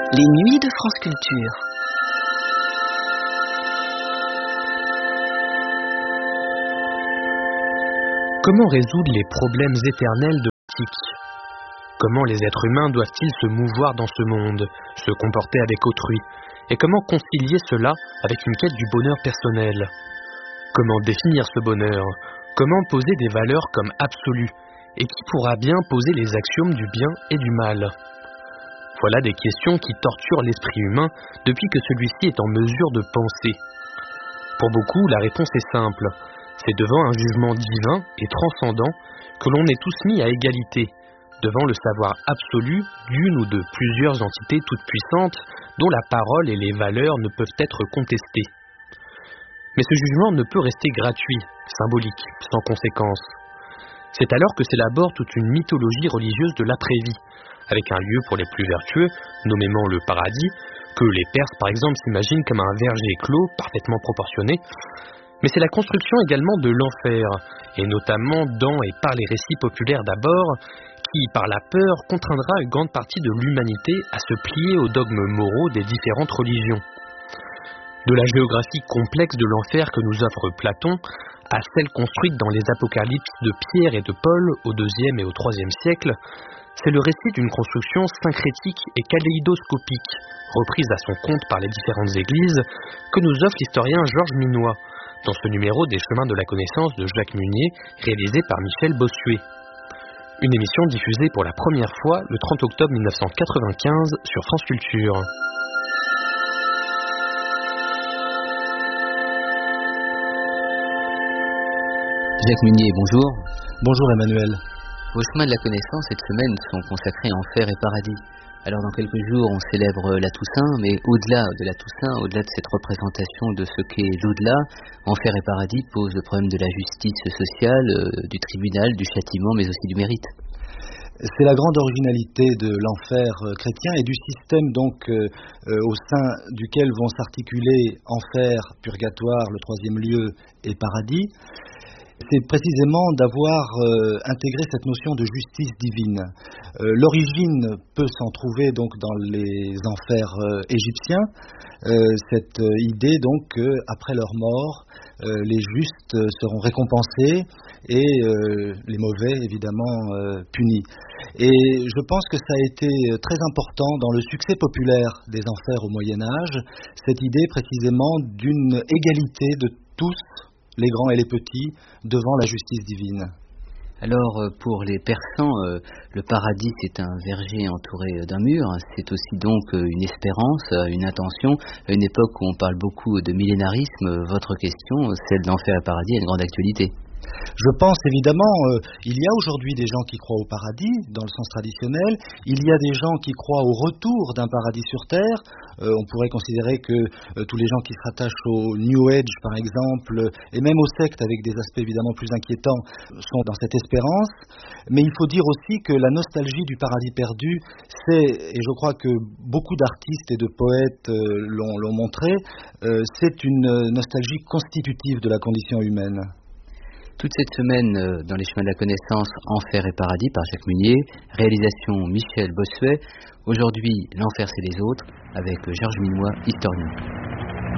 Les nuits de France Culture. Comment résoudre les problèmes éternels de l'éthique ? Comment les êtres humains doivent-ils se mouvoir dans ce monde, se comporter avec autrui ? Et comment concilier cela avec une quête du bonheur personnel ? Comment définir ce bonheur ? Comment poser des valeurs comme absolues ? Et qui pourra bien poser les axiomes du bien et du mal ? Voilà des questions qui torturent l'esprit humain depuis que celui-ci est en mesure de penser. Pour beaucoup, la réponse est simple. C'est devant un jugement divin et transcendant que l'on est tous mis à égalité, devant le savoir absolu d'une ou de plusieurs entités toutes puissantes dont la parole et les valeurs ne peuvent être contestées. Mais ce jugement ne peut rester gratuit, symbolique, sans conséquence. C'est alors que s'élabore toute une mythologie religieuse de l'après-vie, avec un lieu pour les plus vertueux, nommément le paradis, que les Perses par exemple s'imaginent comme un verger clos parfaitement proportionné. Mais c'est la construction également de l'enfer, et notamment dans et par les récits populaires d'abord, qui, par la peur, contraindra une grande partie de l'humanité à se plier aux dogmes moraux des différentes religions. De la géographie complexe de l'enfer que nous offre Platon, à celle construite dans les apocalypses de Pierre et de Paul au IIe et au IIIe siècle, c'est le récit d'une construction syncrétique et kaléidoscopique, reprise à son compte par les différentes églises, que nous offre l'historien Georges Minois, dans ce numéro des Chemins de la Connaissance de Jacques Munier, réalisé par Michel Bossuet. Une émission diffusée pour la première fois le 30 octobre 1995 sur France Culture. Jacques Munier, bonjour. Bonjour Emmanuel. Vos chemins de la connaissance cette semaine sont consacrés à Enfer et Paradis. Alors dans quelques jours on célèbre la Toussaint, mais au-delà de la Toussaint, au-delà de cette représentation de ce qu'est l'au-delà, Enfer et Paradis posent le problème de la justice sociale, du tribunal, du châtiment, mais aussi du mérite. C'est la grande originalité de l'enfer chrétien et du système donc au sein duquel vont s'articuler enfer, purgatoire, le troisième lieu et paradis. C'est précisément d'avoir intégré cette notion de justice divine. L'origine peut s'en trouver donc dans les enfers égyptiens, cette idée donc qu'après leur mort, les justes seront récompensés et les mauvais évidemment punis. Et je pense que ça a été très important dans le succès populaire des enfers au Moyen-Âge, cette idée précisément d'une égalité de tous, les grands et les petits, devant la justice divine. Alors, pour les Persans, le paradis, c'est un verger entouré d'un mur. C'est aussi donc une espérance, une intention. À une époque où on parle beaucoup de millénarisme, votre question, celle d'enfer et paradis, a une grande actualité. Je pense évidemment, il y a aujourd'hui des gens qui croient au paradis, dans le sens traditionnel. Il y a des gens qui croient au retour d'un paradis sur Terre. On pourrait considérer que tous les gens qui se rattachent au New Age, par exemple, et même aux sectes avec des aspects évidemment plus inquiétants, sont dans cette espérance. Mais il faut dire aussi que la nostalgie du paradis perdu, c'est, et je crois que beaucoup d'artistes et de poètes l'ont montré, c'est une nostalgie constitutive de la condition humaine. Toute cette semaine, dans les chemins de la connaissance, Enfer et Paradis par Jacques Munier, réalisation Michel Bossuet. Aujourd'hui, l'enfer c'est les autres, avec Georges Minois, historien.